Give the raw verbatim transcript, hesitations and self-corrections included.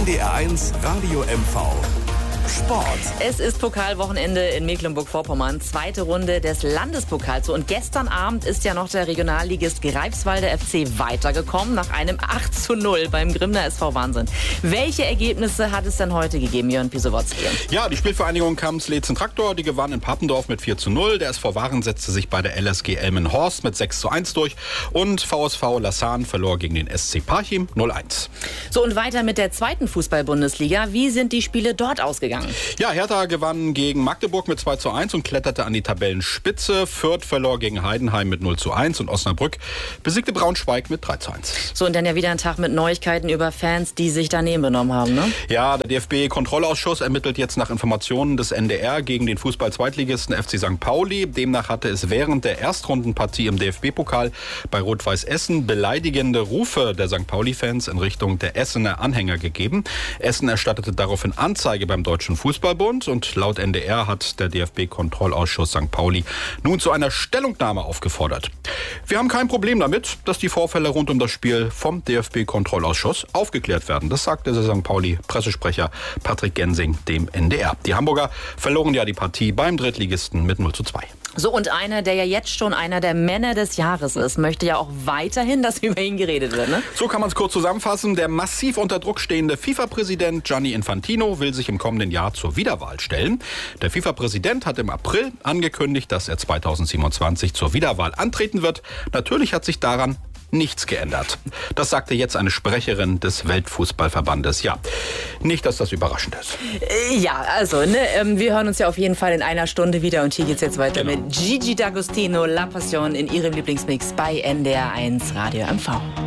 N D R eins Radio M V. Sport. Es ist Pokalwochenende in Mecklenburg-Vorpommern. Zweite Runde des Landespokals. Und gestern Abend ist ja noch der Regionalligist Greifswalder F C weitergekommen nach einem acht zu null beim Grimner S V Wahnsinn. Welche Ergebnisse hat es denn heute gegeben, Jörn Pisowotzki? Ja, die Spielvereinigung Kamms-Lezen Traktor, die gewann in Pappendorf mit vier zu null. Der S V Waren setzte sich bei der L S G Elmenhorst mit sechs zu eins durch. Und V S V Lassan verlor gegen den S C Parchim null eins. So, und weiter mit der zweiten Fußball-Bundesliga. Wie sind die Spiele dort ausgegangen? Ja, Hertha gewann gegen Magdeburg mit zwei zu eins und kletterte an die Tabellenspitze. Fürth verlor gegen Heidenheim mit null zu eins und Osnabrück besiegte Braunschweig mit drei zu eins. So, und dann ja wieder ein Tag mit Neuigkeiten über Fans, die sich daneben benommen haben, ne? Ja, der D F B-Kontrollausschuss ermittelt jetzt nach Informationen des N D R gegen den Fußball-Zweitligisten F C Sankt Pauli. Demnach hatte es während der Erstrundenpartie im D F B-Pokal bei Rot-Weiß Essen beleidigende Rufe der Sankt Pauli-Fans in Richtung der Essener Anhänger gegeben. Essen erstattete daraufhin Anzeige beim Deutschen Fußballbund und laut N D R hat der D F B-Kontrollausschuss Sankt Pauli nun zu einer Stellungnahme aufgefordert. Wir haben kein Problem damit, dass die Vorfälle rund um das Spiel vom D F B-Kontrollausschuss aufgeklärt werden. Das sagte der Sankt Pauli-Pressesprecher Patrick Gensing dem N D R. Die Hamburger verloren ja die Partie beim Drittligisten mit null zu zwei. So, und einer, der ja jetzt schon einer der Männer des Jahres ist, möchte ja auch weiterhin, dass über ihn geredet wird, ne? So kann man es kurz zusammenfassen. Der massiv unter Druck stehende FIFA-Präsident Gianni Infantino will sich im kommenden Jahr zur Wiederwahl stellen. Der FIFA-Präsident hat im April angekündigt, dass er zweitausendsiebenundzwanzig zur Wiederwahl antreten wird. Natürlich hat sich daran nichts geändert. Das sagte jetzt eine Sprecherin des Weltfußballverbandes. Ja, nicht, dass das überraschend ist. Ja, also, ne, wir hören uns ja auf jeden Fall in einer Stunde wieder. Und hier geht's jetzt weiter genau. mit Gigi D'Agostino, La Passion in ihrem Lieblingsmix bei N D R eins Radio M V.